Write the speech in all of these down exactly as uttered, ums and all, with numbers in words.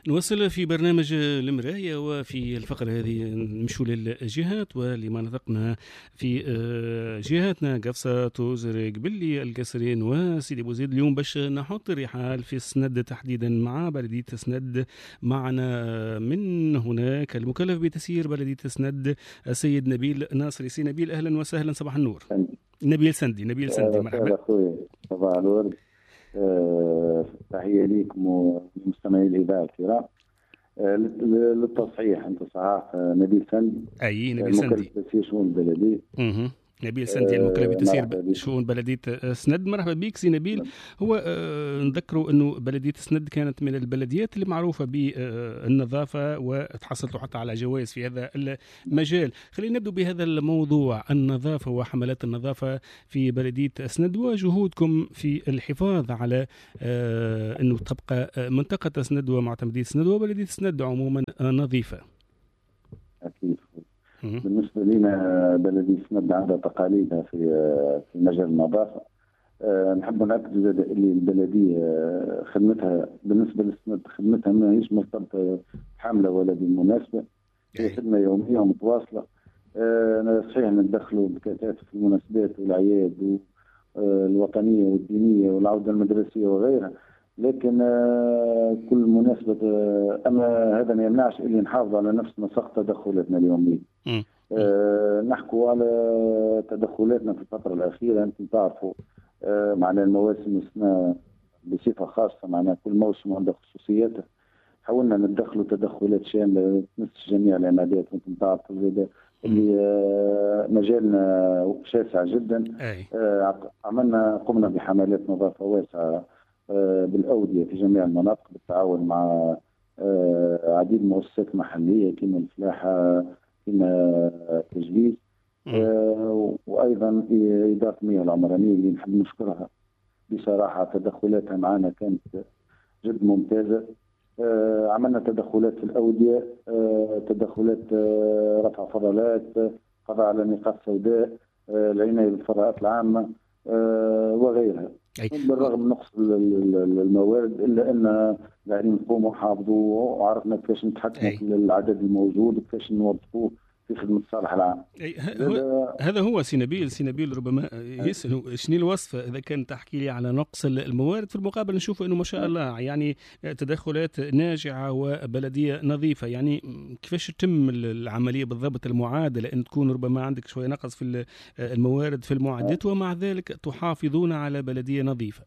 نواصل في برنامج المراية، وفي الفقرة هذه نمشوا للجهات ولمناطقنا في جهاتنا قفصة، توزر، قبلي، القصرين وسيدي بوزيد. اليوم باش نحط الرحال في السند تحديدا مع بلدية سند. معنا من هناك المكلف بتسيير بلدية سند السيد نبيل ناصري. سي نبيل، أهلا وسهلا، صباح النور. نبيل سندي. نبيل سندي، مرحبا. صباح الورد. أه تحية لكم ومستمعي الإذاعة الكرام. أه للتصحيح، أنت صحاح نبيل سندي. أي نبيل سندي، مكلف تسيير شؤون البلدية. اها نبيل سندي، المكلف بتسيير شؤون بلدية سند. مرحبا بك سي نبيل. هو آه نذكروا أنه بلدية سند كانت من البلديات اللي معروفة بالنظافة، وتحصلتوا حتى على جوائز في هذا المجال. خلينا نبدأ بهذا الموضوع، النظافة وحملات النظافة في بلدية سند، وجهودكم في الحفاظ على آه أنه تبقى منطقة سند ومعتمدية سند وبلدية سند عموما نظيفة. أكيد. بالنسبة لنا بلدية سند عندها تقاليدها في في مجال النظافة. أه نحب نأكد اللي البلدية خدمتها بالنسبة للسند خدمتها ما هيش مرتبطة بحملة ولا بالمناسبة، هي خدمة يومية ومتواصلة. أه صحيح ندخلوا بكثافة في المناسبات والأعياد الوطنية والدينية والعودة المدرسية وغيرها، لكن آه كل مناسبة آه أما هذا ما يمنعش اللي نحافظ على نفس نسق تدخلاتنا اليومية. آه نحكوا على تدخلاتنا في الفترة الأخيرة. أنتم تعرفوا آه معنا المواسم السنة بصفة خاصة، معنا كل موسم عنده خصوصياته. حاولنا ندخلوا تدخلات شاملة تمس جميع العمادات. أنتم تعرفوا زي اللي آه مجالنا شاسع جدا. آه عملنا قمنا بحملات نظافة واسعة بالأودية في جميع المناطق بالتعاون مع عديد مؤسسات محلية كما الفلاحة كما تجليس، وأيضا إدارة المياه العمرانية اللي نحب نشكرها بصراحة. تدخلاتها معنا كانت جد ممتازة. عملنا تدخلات في الأودية، تدخلات رفع فضلات، قضاء على نقاط سوداء، العناية بالفضاءات العامة وغيرها. بالرغم من نقص الموارد الا ان قاعدين نقوموا وحافظوا وعرفنا كيفاش نتحكموا في العدد الموجود وكيفاش نوظفوه في خدمه الصالح العام. هو هذا هو سي نبيل. سي نبيل ربما يسأل شنو الوصفه اذا كان تحكي لي على نقص الموارد، في المقابل نشوف انه ما شاء الله يعني تدخلات ناجعه وبلديه نظيفه. يعني كيفاش تتم العمليه بالضبط، المعادله ان تكون ربما عندك شويه نقص في الموارد في المعدات ومع ذلك تحافظون على بلديه نظيفه؟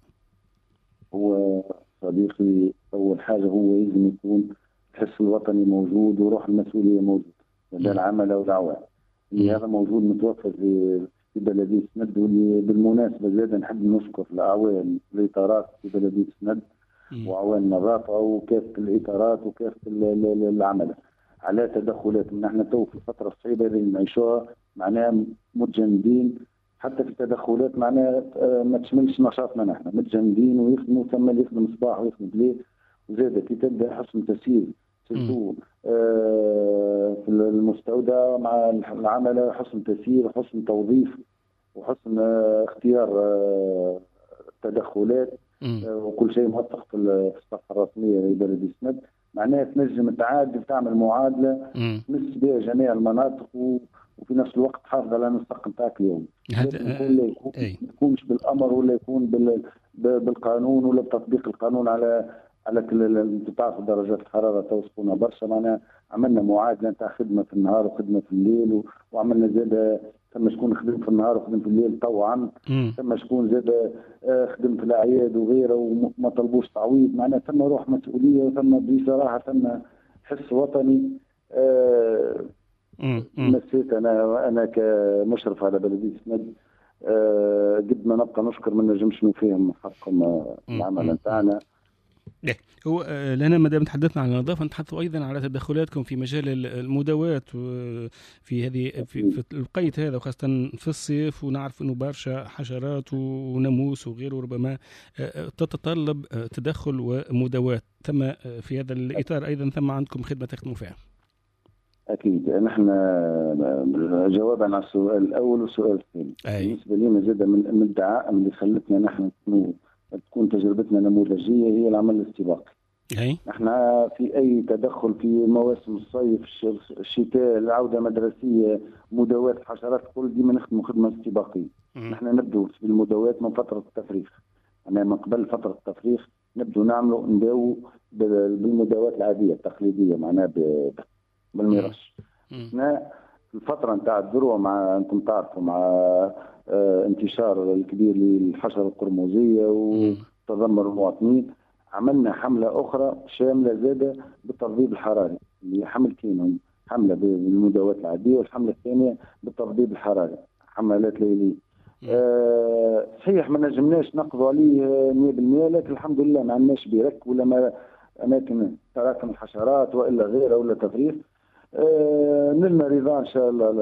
هو صديقي اول حاجه هو لازم يكون الحس الوطني موجود وروح المسؤوليه موجود، هذا العمل والعوام اللي هذا موجود متوفر في في بلديه سند. واللي بالمناسبه زاد نحب نشكر الاعوان الاطارات في بلديه سند وعوان النظافه وكافه الاطارات وكافه العمل على تدخلاتهم. نحن تو في الفتره الصعيبه اللي نعيشوها معناها متجندين حتى في التدخلات، معناها ما تشملش نشاطنا. نحن متجندين ويخدموا ثم اللي يخدم صباح ويخدم ليل، وزاد كي تبدا حسن تسيير سلسو آه في المستودع مع العمل، حسن تسيير وحسن توظيف وحسن آه اختيار آه تدخلات آه وكل شيء موثق في الصفحه الرسميه لبلديه سند. معناها تنجم تعادل تعمل معادله تمس بها جميع المناطق و وفي نفس الوقت تحافظ على النسق نتاعك اليوم. ما يكونش بالامر ولا يكون بالقانون ولا بتطبيق القانون على على كل. تعرف درجات الحراره توصفونا برشا. معناها عملنا معادله نتاع خدمه في النهار وخدمه في الليل، وعملنا زاد ثم شكون خدم في النهار وخدم في الليل طوعا، ثم شكون زاد خدم في الاعياد وغيره وما طلبوش تعويض. معناها ثم روح مسؤوليه وثم بصراحه ثم حس وطني. آه مسيت انا انا كمشرف على بلديه سند. أه قد ما نبقى نشكر ما نجمش نوفيهم حقهم العمل نتاعنا. هو لنا ما دام تحدثنا عن النظافه نتحدثوا ايضا على تدخلاتكم في مجال المداواة في هذه في, في القيت هذا، وخاصه في الصيف، ونعرف انه برشا حشرات وناموس وغيره ربما تتطلب تدخل ومداواة. ثم في هذا الاطار ايضا ثم عندكم خدمه تخدموا فيها. أكيد. نحن جوابا على السؤال الأول والسؤال الثاني بالنسبة لنا زاد من الدعائم اللي خلتنا نحن تكون تجربتنا نموذجية هي العمل الاستباقي. احنا في اي تدخل في مواسم الصيف الشتاء العوده مدرسيه مداواه الحشرات كل ديما نخدموا خدمه استباقيه. نحن نبدو في المداواه من فتره التفريغ، يعني من قبل فتره التفريغ نبدو نعملوا نداو بالمداواه العاديه التقليديه معناها بالمرش. اثناء الفتره نتاع الذروه مع انتم تعرفوا مع اه انتشار الكبير للحشره القرمزيه وتذمر المواطنين، عملنا حمله اخرى شامله زاده بالترطيب الحراري، اللي حملتين، حمله بالمداواه العاديه والحمله الثانيه بالترطيب الحراري، حملات ليليه. أه صحيح ما نجمناش نقضوا عليه مئة بالمئة، لكن الحمد لله ما عندناش بيرك ولا ما اماكن تراكم الحشرات والا غيره ولا تفريغ. أه نلنا رضا ان شاء الله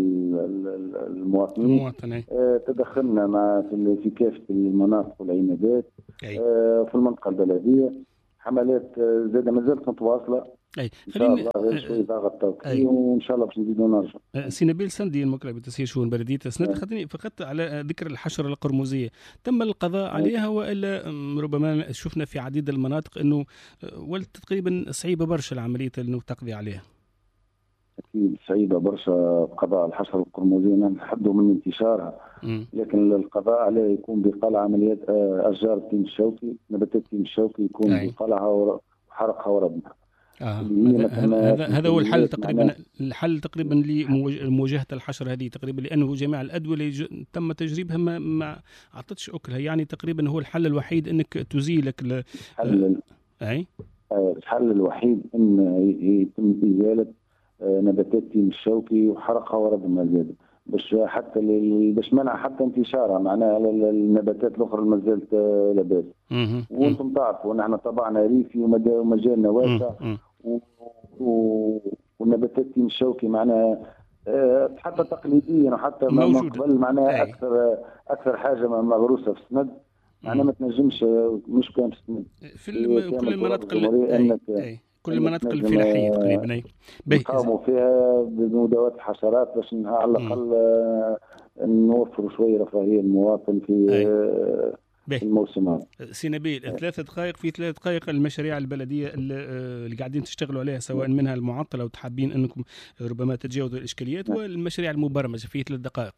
المواطنين. أه تدخلنا مع في كافه المناطق والعنابات أه في المنطقه البلديه، حملات زاده مازالت متواصله. اي ان شاء الله غير شوي ضغط توقيعي وان شاء الله باش نزيدوا نرجع. سي نبيل سندي المكلف بتسيير شؤون بلديه سند، خذني فقط على ذكر الحشره القرمزيه، تم القضاء عليها والا ربما شفنا في عديد المناطق انه ولت تقريبا صعيبه برشا العمليه انه تقضي عليها؟ اكيد صعيبه برشا قضاء الحشره القرمزيه، نحدوا من انتشارها، م. لكن القضاء عليه يكون بقلع عمليات اشجار التين الشوكي، نباتات التين الشوكي يكون بقلعها وحرقها وردمها. آه. هذا هذا هو الحل تقريبا، الحل تقريبا لمواجهه الحشره هذه تقريبا، لانه جميع الادويه اللي تم تجريبها ما, ما اعطتش اكلها، يعني تقريبا هو الحل الوحيد انك تزيلك ل... الحل اي الحل الوحيد ان يتم ازاله نباتات التين الشوكي وحرقها وردمها زاد، باش حتى باش منع حتى انتشارها، معناها النباتات الاخرى ما زالت لاباس. وانتم تعرفوا نحن طبعنا ريفي ومجالنا واسع، والنباتات التين الشوكي معناها حتى تقليديا وحتى من قبل معناها اكثر اكثر حاجه مغروسه في السند، معناها ما تنجمش مش كان في السند في كل المناطق كل المناطق الفلاحيه تقريبا نقاوموا فيها بمداواه الحشرات باش على الاقل نوفروا شويه رفاهيه المواطن في في الموسم هذا. سي نبيل، ثلاث دقائق في ثلاث دقائق المشاريع البلديه اللي قاعدين تشتغلوا عليها، سواء منها المعطله وتحابين انكم ربما تتجاوزوا الاشكاليات، والمشاريع المبرمجه في ثلاث دقائق.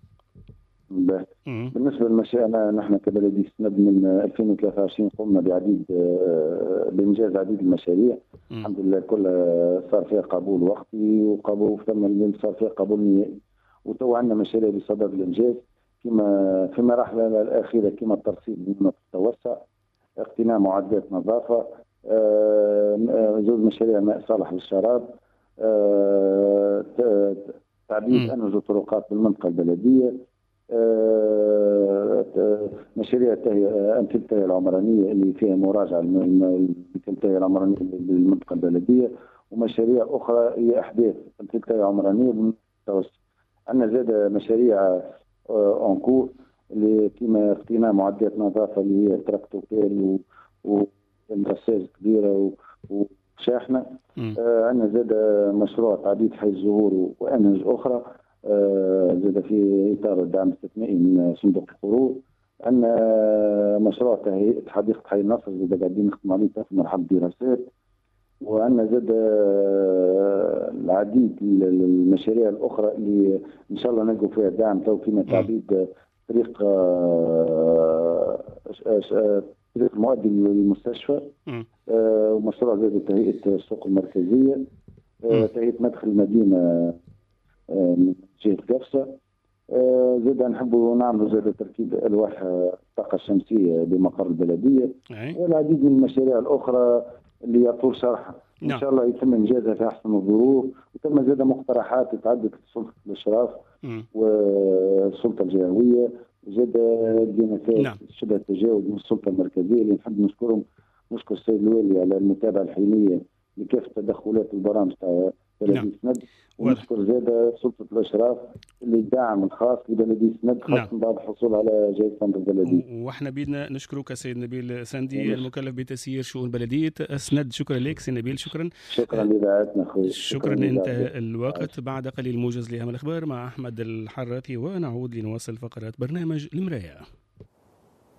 بالنسبه للمشاريع نحن كبلديه سند من ألفين وثلاثة وعشرين قمنا بعديد بانجاز عديد المشاريع. م. الحمد لله كلها صار فيها قبول وقتي وقبول ثم صار فيها قبول نهائي، وتو عندنا مشاريع بصدد الانجاز كما في المراحل الاخيره كما الترصيد بالمناطق التوسع، اقتناء معدات نظافه، زوج مشاريع ماء صالح للشراب، تعديل انهج الطرقات بالمنطقه البلديه، مشاريع أمثلة التهيئة العمرانية اللي فيها مراجعة التهيئة العمرانية بالمنطقة البلدية، ومشاريع أخرى هي أحداث أمثلة التهيئة العمرانية بالمتوسط. عندنا زاد مشاريع أنكور اللي كما اقتناء معدات نظافة اللي هي تراكتوبيل ومغساز كبيرة وشاحنة. عندنا زاد مشروع تعديل حي الزهور وأنهج أخرى زاد في إطار الدعم الاستثنائي من صندوق القروض. عندنا مشروع تهيئة حديقة حي النصر زاد قاعدين نخدموا عليه في مرحلة الدراسات، وعندنا زاد العديد المشاريع الأخرى اللي إن شاء الله نلقوا فيها دعم، تو كيما تعديد طريق طريق المؤدي للمستشفى، ومشروع زاد تهيئة السوق المركزية، تهيئة مدخل المدينة من جهة قفصة، زاد نحبوا نعملوا زاد تركيب ألواح الطاقة الشمسية بمقر البلدية، والعديد من المشاريع الأخرى اللي يطول شرحها. إن شاء الله يتم إنجازها في أحسن الظروف، وتم زاد مقترحات تعدت لسلطة الإشراف والسلطة الجهوية، وزاد نتائج شبه التجاوز من السلطة المركزية اللي نحب نشكرهم، نشكر السيد الوالي على المتابعة الحينية لكافة تدخلات البرامج تاع بلدية سند، ونشكر زاد سلطة الإشراف اللي دعم الخاص لبلدية سند خاصة بعد الحصول على جائزة سند البلدية. واحنا بيدنا نشكرك سيد نبيل سندي المكلف بتسيير شؤون بلدية سند. شكرا لك سيد نبيل. شكرا شكرا لإذاعتنا أخوي. شكرا, شكرا انتهى الوقت. بعد قليل موجز لأهم الأخبار مع أحمد الحراثي، ونعود لنواصل فقرات برنامج المراية.